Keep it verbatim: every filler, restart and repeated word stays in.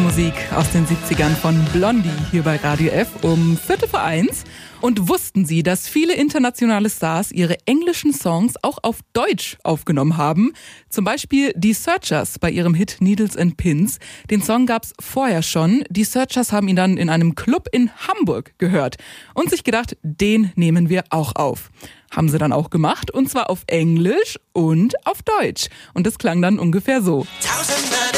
Musik aus den siebzigern von Blondie hier bei Radio F um Viertel vor eins. Und wussten Sie, dass viele internationale Stars ihre englischen Songs auch auf Deutsch aufgenommen haben? Zum Beispiel die Searchers bei ihrem Hit Needles and Pins. Den Song gab's vorher schon. Die Searchers haben ihn dann in einem Club in Hamburg gehört und sich gedacht, den nehmen wir auch auf. Haben sie dann auch gemacht, und zwar auf Englisch und auf Deutsch. Und das klang dann ungefähr so. Tausende